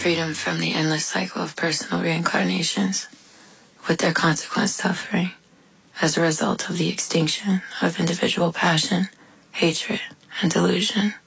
freedom from the endless cycle of personal reincarnations, with their consequent suffering as a result of the extinction of individual passion, hatred, and delusion.